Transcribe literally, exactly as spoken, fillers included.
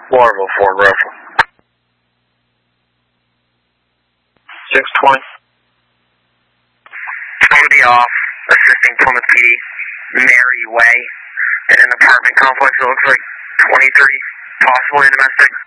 Lorville, Fort Griffin. six twenty. twenty off, assisting Plymouth P D, Mary Way, in an apartment complex. It looks like twenty-three, possibly domestic.